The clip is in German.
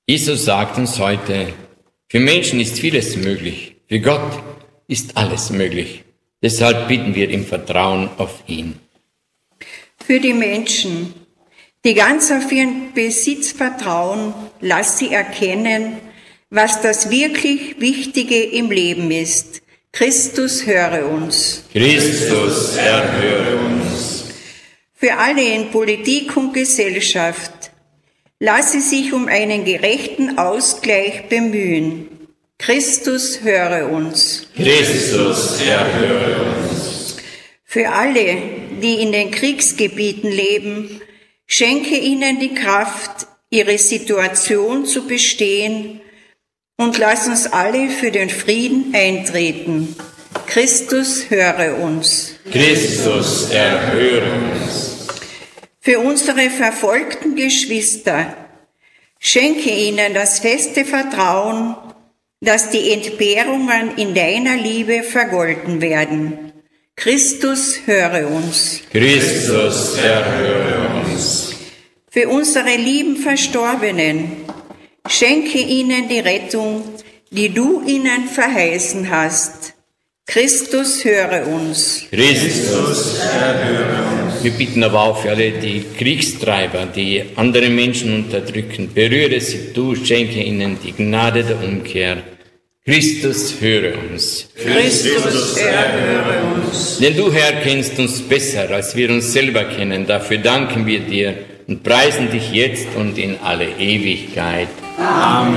Jesus sagt uns heute, für Menschen ist vieles möglich, für Gott ist alles möglich. Deshalb bitten wir im Vertrauen auf ihn. Für die Menschen, die ganz auf ihren Besitz vertrauen, lass sie erkennen, was das wirklich Wichtige im Leben ist. Christus, höre uns. Christus, erhöre uns. Für alle in Politik und Gesellschaft, lass sie sich um einen gerechten Ausgleich bemühen. Christus, höre uns. Christus, erhöre uns. Für alle, die in den Kriegsgebieten leben, schenke ihnen die Kraft, ihre Situation zu bestehen und lass uns alle für den Frieden eintreten. Christus, höre uns. Christus, erhöre uns. Für unsere verfolgten Geschwister, schenke ihnen das feste Vertrauen, dass die Entbehrungen in deiner Liebe vergolten werden. Christus, höre uns. Christus, erhöre uns. Für unsere lieben Verstorbenen, schenke ihnen die Rettung, die du ihnen verheißen hast. Christus, höre uns. Christus, erhöre uns. Wir bitten aber auch für alle die Kriegstreiber, die andere Menschen unterdrücken. Berühre sie du, schenke ihnen die Gnade der Umkehr. Christus, höre uns. Christus, erhöre uns. Denn du, Herr, kennst uns besser, als wir uns selber kennen. Dafür danken wir dir und preisen dich jetzt und in alle Ewigkeit. Amen.